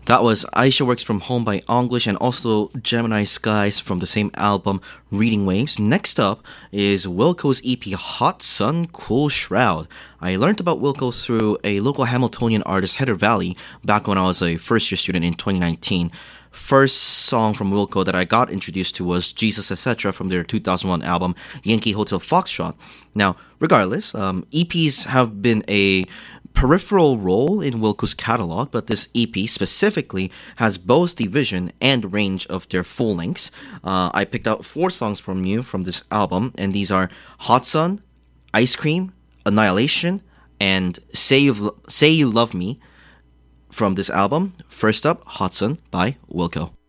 That was Aisha Works from Home by English and also Gemini Skies from the same album, Reading Waves. Next up is Wilco's EP Hot Sun, Cool Shroud. I learned about Wilco through a local Hamiltonian artist, Heather Valley, back when I was a first-year student in 2019. First song from Wilco that I got introduced to was Jesus Etc. from their 2001 album, Yankee Hotel Foxtrot. Now, regardless, EPs have been a peripheral role in Wilco's catalog, but this EP specifically has both the vision and range of their full lengths. I picked out 4 songs from you from this album, and these are Hot Sun, Ice Cream, Annihilation, and Say You Love Me from this album. First up, Hot Sun by Wilco.